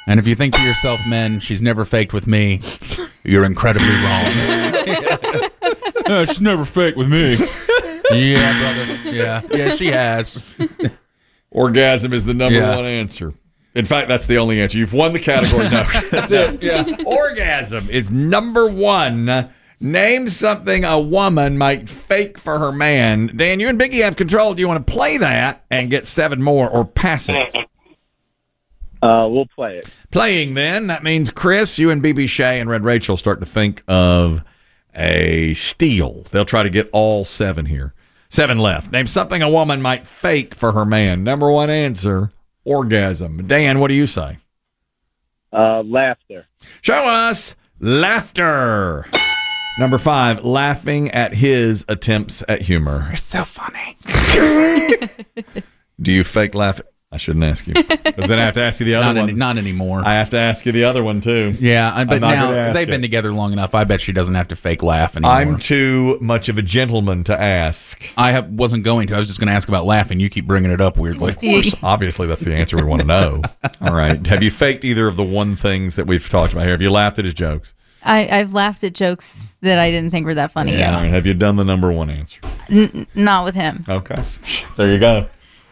And if you think to yourself, men, she's never faked with me, you're incredibly wrong. She's never faked with me. Yeah, brother. Yeah, she has. Orgasm is the number one answer. In fact, that's the only answer. You've won the category. No, that's it. Yeah. Orgasm is number one. Name something a woman might fake for her man. Dan, you and Biggie have control. Do you want to play that and get 7 more or pass it? We'll play it. Playing then. That means Chris, you and BB Shea and Red Rachel start to think of a steal. They'll try to get all 7 here. 7 left. Name something a woman might fake for her man. Number one answer, orgasm. Dan, what do you say? Laughter. Show us laughter. Number 5, laughing at his attempts at humor. It's so funny. Do you fake laugh? I shouldn't ask you. Because then I have to ask you the other one. Not anymore. I have to ask you the other one, too. Yeah, but now they've been together long enough. I bet she doesn't have to fake laugh anymore. I'm too much of a gentleman to ask. Wasn't going to. I was just going to ask about laughing. You keep bringing it up weirdly. Of course. Obviously, that's the answer we want to know. All right. Have you faked either of the one things that we've talked about here? Have you laughed at his jokes? I've laughed at jokes that I didn't think were that funny. Yeah. Yes. Have you done the number one answer? Not with him. Okay. There you go.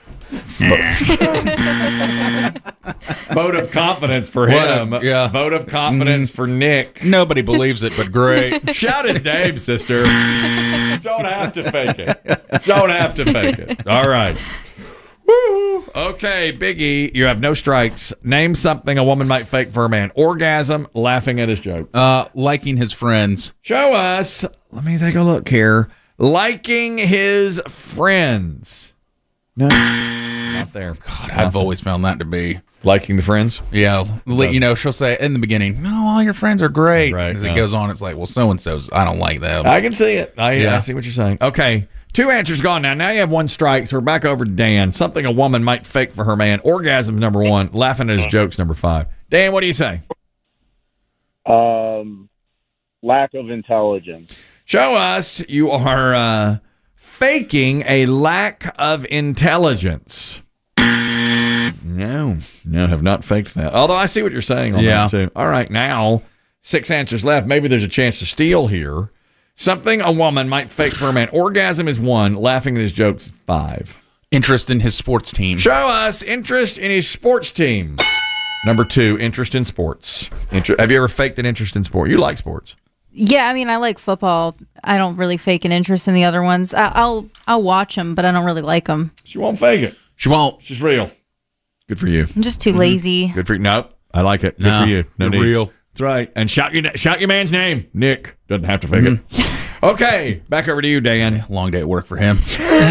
Vote of confidence for him. Yeah. Vote of confidence for Nick. Nobody believes it, but great. Shout his name, sister. Don't have to fake it. Don't have to fake it. All right. Woo. Okay, Biggie, you have no strikes. Name something a woman might fake for a man. Orgasm, laughing at his joke. Liking his friends. Show us. Let me take a look here. Liking his friends. No, not there. God, I've always found that to be. Liking the friends? Yeah. You know, she'll say in the beginning, no, all your friends are great. Right. As it goes on, it's like, well, so-and-so's, I don't like them. I can see it. I see what you're saying. Okay. 2 answers gone now. Now you have 1 strike, so we're back over to Dan. Something a woman might fake for her man. Orgasm, number 1. Laughing at his jokes, number 5. Dan, what do you say? Lack of intelligence. Show us you are faking a lack of intelligence. No, have not faked that. Although I see what you're saying on that, too. All right, now 6 answers left. Maybe there's a chance to steal here. Something a woman might fake for a man. Orgasm is 1. Laughing at his jokes is 5. Interest in his sports team. Show us interest in his sports team. Number 2, interest in sports. Have you ever faked an interest in sport? You like sports. Yeah, I mean, I like football. I don't really fake an interest in the other ones. I'll watch them, but I don't really like them. She won't fake it. She won't. She's real. Good for you. I'm just too lazy. Good for you. Nope. I like it. Good for you. No need. Real. That's right. And shout your man's name. Nick. Doesn't have to fake it. Okay. Back over to you, Dan. Long day at work for him.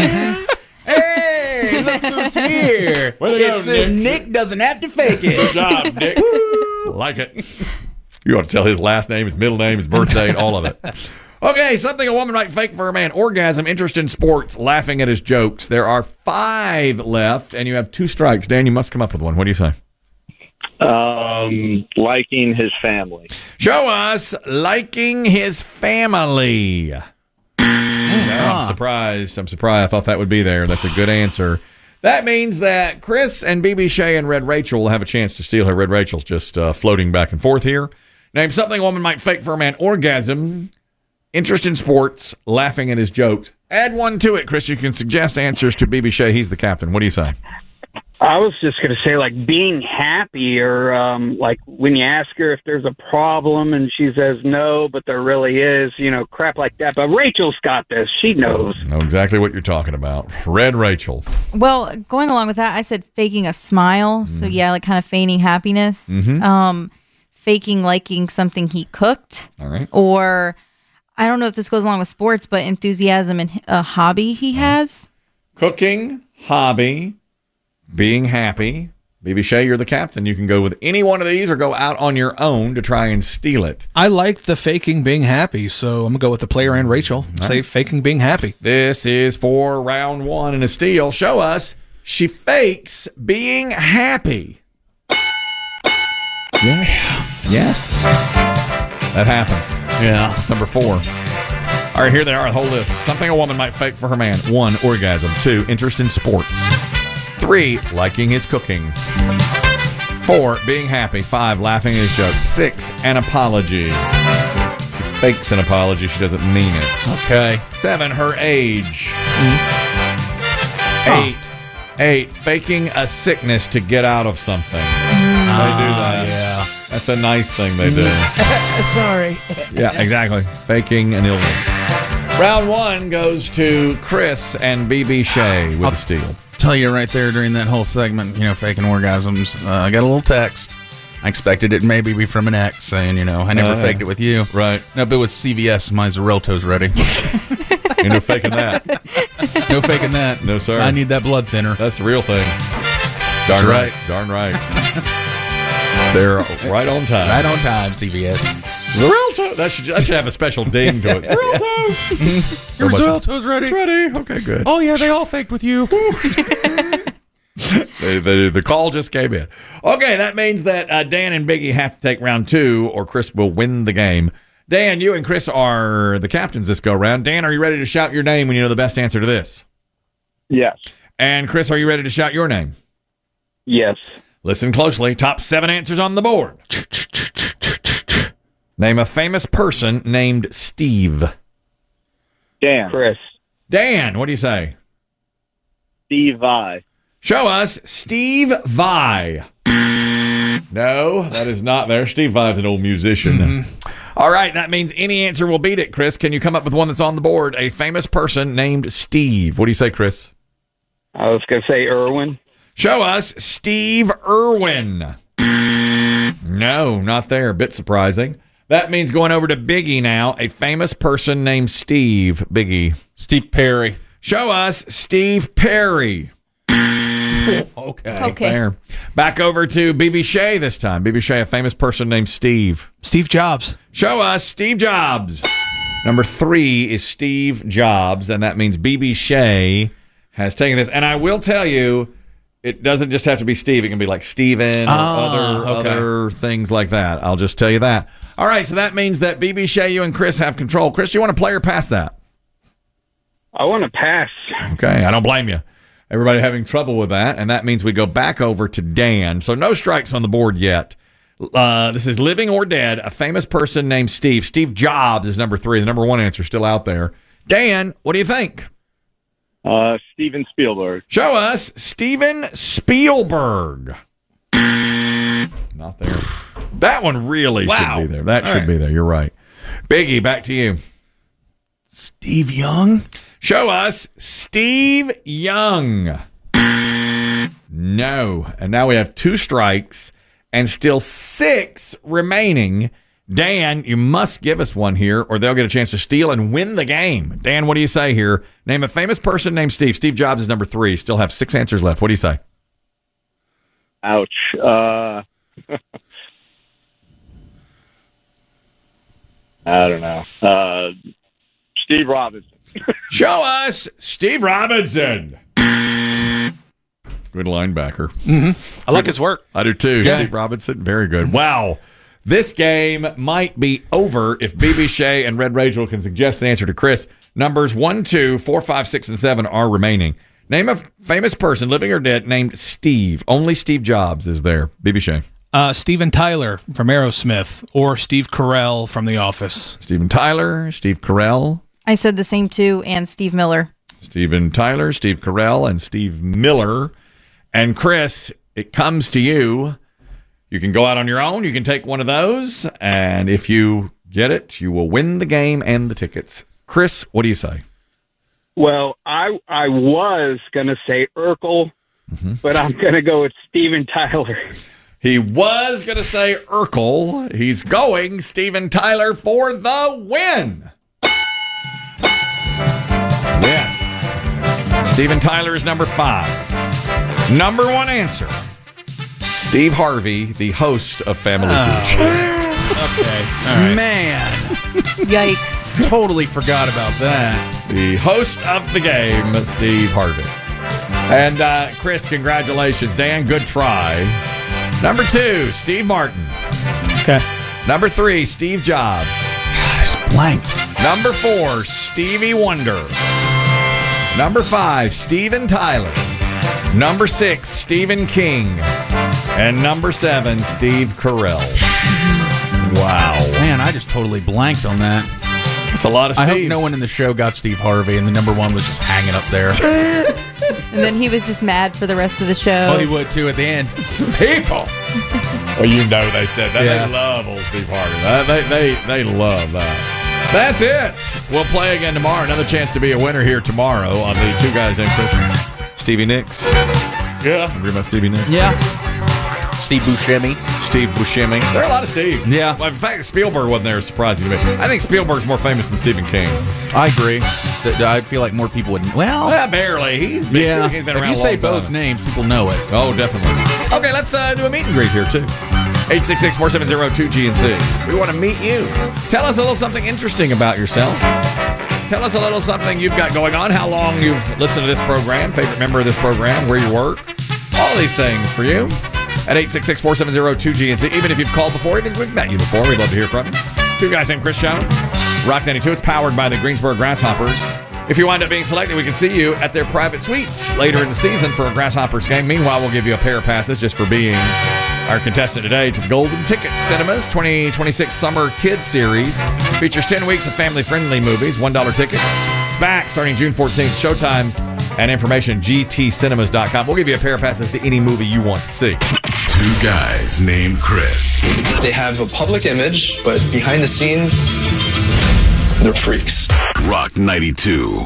Hey, look who's here. Nick doesn't have to fake it. Good job, Nick. Like it. You ought to tell his last name, his middle name, his birth date, all of it. Okay, something a woman might fake for a man. Orgasm, interest in sports, laughing at his jokes. There are 5 left, and you have 2 strikes. Dan, you must come up with one. What do you say? Liking his family. Show us liking his family. I'm surprised. I thought that would be there. That's a good answer. That means that Chris and BB Shea and Red Rachel will have a chance to steal her. Red Rachel's just floating back and forth here. Name something a woman might fake for a man. Orgasm, interest in sports, laughing at his jokes. Add 1 to it, Chris. You can suggest answers to BB Shea. He's the captain. What do you say? I was just going to say, like, being happy, or like when you ask her if there's a problem and she says no, but there really is, crap like that. But Rachel's got this. She knows. Know exactly what you're talking about. Red Rachel. Well, going along with that, I said faking a smile. So, yeah, like kind of feigning happiness. Faking liking something he cooked. All right. Or, I don't know if this goes along with sports, but enthusiasm and a hobby he has. Cooking, hobby, being happy. BB Shea, you're the captain. You can go with any one of these or go out on your own to try and steal it. I like the faking being happy, so I'm going to go with the player and Rachel. Say faking being happy. This is for round 1 and a steal. Show us she fakes being happy. Yes. That happens. Yeah. It's number 4. All right, here they are. Hold this. Something a woman might fake for her man. 1, orgasm. 2, interest in sports. 3, liking his cooking. 4, being happy. 5, laughing at his joke. 6, an apology. She fakes an apology. She doesn't mean it. Okay. 7, her age. 8, faking a sickness to get out of something. They do that. Yeah. That's a nice thing they do. Sorry. Yeah, exactly. Faking an illness. Round 1 goes to Chris and BB Shea with a steal. Tell you right there during that whole segment, faking orgasms, I got a little text. I expected it maybe be from an ex saying, I never faked it with you. Right. No, but it was CVS. My Xarelto's ready. Ain't no faking that. No faking that. No, sir. I need that blood thinner. That's the real thing. Darn right. Darn right. They're right on time. Right on time, CVS. Xarelto. That should have a special ding to it. Xarelto. Your Xarelto's ready. It's ready. Okay, good. Oh, yeah, they all faked with you. The call just came in. Okay, that means that Dan and Biggie have to take round 2 or Chris will win the game. Dan, you and Chris are the captains this go-round. Dan, are you ready to shout your name when you know the best answer to this? Yes. And Chris, are you ready to shout your name? Yes. Listen closely. Top 7 answers on the board. Name a famous person named Steve. Dan. Chris. Dan, what do you say? Steve Vai. Show us Steve Vai. No, that is not there. Steve Vai's an old musician. Mm-hmm. All right, that means any answer will beat it, Chris. Can you come up with one that's on the board? A famous person named Steve. What do you say, Chris? I was going to say Irwin. Show us Steve Irwin. No, not there. A bit surprising. That means going over to Biggie now. A famous person named Steve. Biggie. Steve Perry. Show us Steve Perry. Okay. There. Back over to BB Shea this time. BB Shea, a famous person named Steve. Steve Jobs. Show us Steve Jobs. Number 3 is Steve Jobs, and that means BB Shea has taken this. And I will tell you, it doesn't just have to be Steve. It can be like Steven or other things like that. I'll just tell you that. All right, so that means that BB Shea, you and Chris have control. Chris, you want to play or pass that? I want to pass. Okay, I don't blame you. Everybody having trouble with that, and that means we go back over to Dan. So no strikes on the board yet. This is living or dead, a famous person named Steve. Steve Jobs is number 3. The number 1 answer still out there. Dan, what do you think? Steven Spielberg. Show us Steven Spielberg. Not there. That one really should be there. That should be there. You're right. Biggie, back to you. Steve Young. Show us Steve Young. No. And now we have 2 strikes and still 6 remaining. Dan, you must give us one here or they'll get a chance to steal and win the game. Dan, what do you say here? Name a famous person named Steve. Steve Jobs is number 3. Still have 6 answers left. What do you say? Ouch. I don't know. Steve Robinson. Show us Steve Robinson. Good linebacker. Mm-hmm. I like his work. I do too. Yeah. Steve Robinson, very good. Wow. This game might be over if BB Shea and Red Rachel can suggest an answer to Chris. Numbers 1, 2, 4, 5, 6, and 7 are remaining. Name a famous person, living or dead, named Steve. Only Steve Jobs is there. BB Shea. Steven Tyler from Aerosmith or Steve Carell from The Office. Steven Tyler, Steve Carell. I said the same too, and Steve Miller. Steven Tyler, Steve Carell, and Steve Miller. And Chris, it comes to you. You can go out on your own. You can take one of those. And if you get it, you will win the game and the tickets. Chris, what do you say? Well, I was going to say Urkel, but I'm going to go with Steven Tyler. He was going to say Urkel. He's going Steven Tyler for the win. Yes. Steven Tyler is number 5. Number 1 answer. Steve Harvey, the host of Family Feud. Okay. All right. Man. Yikes. Totally forgot about that. The host of the game, Steve Harvey. And Chris, congratulations. Dan, good try. Number 2, Steve Martin. Okay. Number 3, Steve Jobs. It's blank. Number 4, Stevie Wonder. Number 5, Steven Tyler. Number 6, Stephen King. And number 7, Steve Carell. Wow. Man, I just totally blanked on that. It's a lot of Steve. I hope no one in the show got Steve Harvey, and the number 1 was just hanging up there. And then he was just mad for the rest of the show. Oh, he would too at the end. People. Well, you know they said that. Yeah. They love old Steve Harvey. They love that. That's it. We'll play again tomorrow. Another chance to be a winner here tomorrow on the Two Guys Named Chris. Stevie Nicks. Yeah. Remember about Stevie Nicks? Yeah. Steve Buscemi. Steve Buscemi. There are a lot of Steves. Yeah. Well, in fact, Spielberg wasn't there, surprising to me. I think Spielberg's more famous than Stephen King. I agree. I feel like more people would. Well, barely. He's been around if a long you say time. both names, people know it. Oh, definitely. Okay, let's do a meet and greet here, too. 866-470-2GNC. We want to meet you. Tell us a little something interesting about yourself. Tell us a little something you've got going on, how long you've listened to this program, favorite member of this program, where you work. All these things for you. At 866-470-2GNC. Even if you've called before, even if we've met you before, we'd love to hear from you. Two Guys Named Chris Show. Rock 92. It's powered by the Greensboro Grasshoppers. If you wind up being selected, we can see you at their private suites later in the season for a Grasshoppers game. Meanwhile, we'll give you a pair of passes just for being our contestant today to the Golden Ticket Cinemas 2026 Summer Kids Series. Features 10 weeks of family-friendly movies, $1 tickets. It's back starting June 14th. Showtimes and information, gtcinemas.com. We'll give you a pair of passes to any movie you want to see. Two Guys Named Chris. They have a public image, but behind the scenes, they're freaks. Rock 92.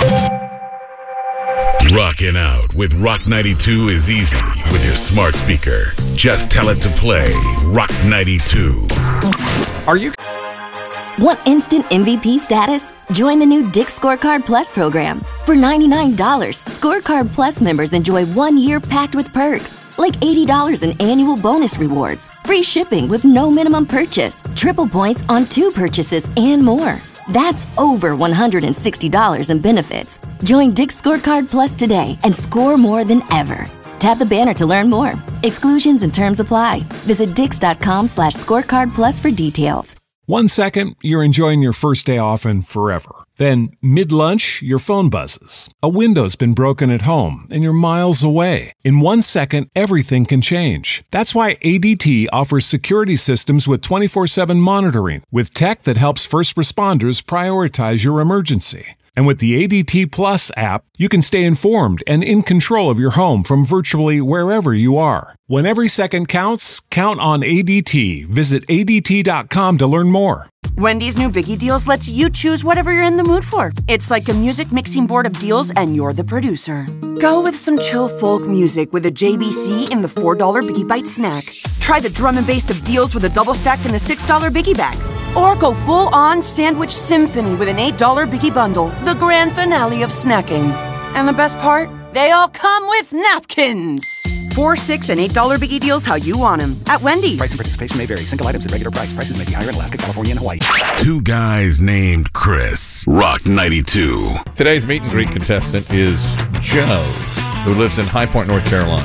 Rocking out with Rock 92 is easy with your smart speaker. Just tell it to play Rock 92. Are you... Want instant MVP status? Join the new Dick's Scorecard Plus program. For $99, Scorecard Plus members enjoy 1 year packed with perks, like $80 in annual bonus rewards, free shipping with no minimum purchase, triple points on 2 purchases, and more. That's over $160 in benefits. Join Dick's Scorecard Plus today and score more than ever. Tap the banner to learn more. Exclusions and terms apply. Visit dix.com/scorecard plus for details. 1 second, you're enjoying your first day off and forever. Then, mid-lunch, your phone buzzes. A window's been broken at home and you're miles away. In 1 second, everything can change. That's why ADT offers security systems with 24/7 monitoring, with tech that helps first responders prioritize your emergency. And with the ADT Plus app, you can stay informed and in control of your home from virtually wherever you are. When every second counts, count on ADT. Visit ADT.com to learn more. Wendy's new Biggie Deals lets you choose whatever you're in the mood for. It's like a music mixing board of deals, and you're the producer. Go with some chill folk music with a JBC in the $4 Biggie Bite snack. Try the drum and bass of deals with a double stack in the $6 Biggie Bag. Or go full-on sandwich symphony with an $8 Biggie Bundle, the grand finale of snacking. And the best part? They all come with napkins. $4, $6, and $8 Biggie Deals how you want them at Wendy's. Price and participation may vary. Single items at regular price. Prices may be higher in Alaska, California, and Hawaii. Two Guys Named Chris. Rock 92. Today's meet and greet contestant is Joe, who lives in High Point, North Carolina.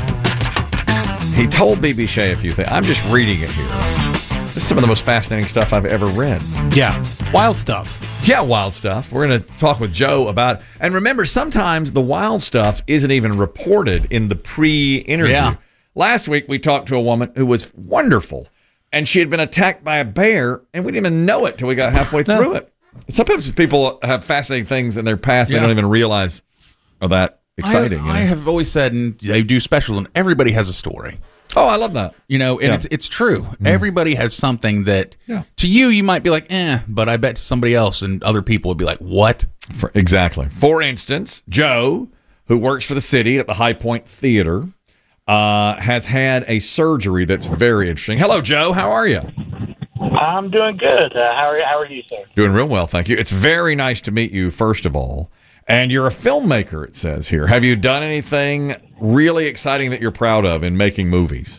He told BB Shea a few things. I'm just reading it here. This is some of the most fascinating stuff I've ever read. Yeah. Wild stuff. Yeah, wild stuff. We're going to talk with Joe about it. And remember, sometimes the wild stuff isn't even reported in the pre-interview. Yeah. Last week, we talked to a woman who was wonderful, and she had been attacked by a bear, and we didn't even know it till we got halfway through it. Sometimes people have fascinating things in their past they don't even realize are that exciting. I have always said, and they do special, and everybody has a story. Oh, I love that. You know, and it's true. Everybody has something that to you might be like, but I bet to somebody else and other people would be like, what? Exactly. For instance, Joe, who works for the city at the High Point Theater, has had a surgery that's very interesting. Hello, Joe. How are you? I'm doing good. How are you, sir? Doing real well, thank you. It's very nice to meet you, first of all. And you're a filmmaker, it says here. Have you done anything really exciting that you're proud of in making movies?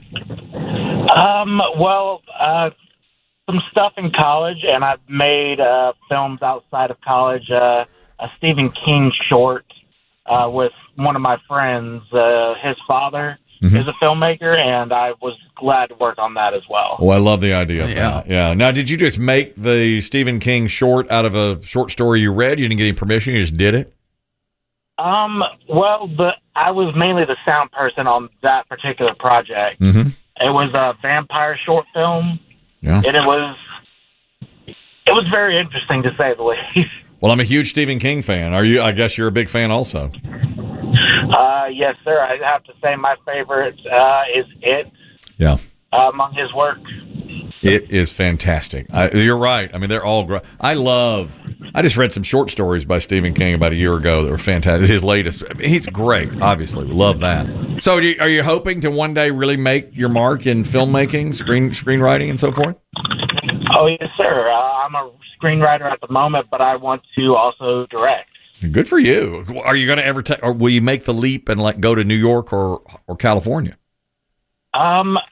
Some stuff in college, and I've made films outside of college. A Stephen King short with one of my friends. His father is a filmmaker, and I was glad to work on that as well. Oh, I love the idea of that. Yeah. Now, did you just make the Stephen King short out of a short story you read? You didn't get any permission? You just did it? I was mainly the sound person on that particular project. It was a vampire short film. Yeah. And it was very interesting, to say the least. Well, I'm a huge Stephen King fan. Are you? I guess you're a big fan also. Yes, sir. I have to say my favorite is It. Yeah. Among his work. It is fantastic. You're right. I mean, they're all great. I just read some short stories by Stephen King about a year ago that were fantastic. His latest. He's great, obviously. We love that. So are you hoping to one day really make your mark in filmmaking, screenwriting, and so forth? Oh, yes, sir. I'm a screenwriter at the moment, but I want to also direct. Good for you. Are you going to ever or will you make the leap and go to New York or California?